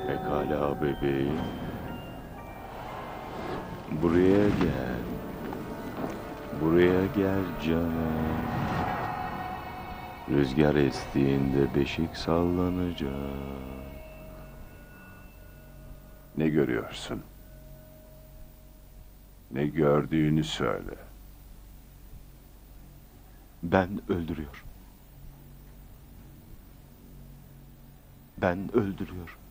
Pekala bebeğim. Buraya gel. Buraya gel canım. Rüzgar estiğinde beşik sallanacak. Ne görüyorsun? Ne gördüğünü söyle. Ben öldürüyor. Ben öldürüyor.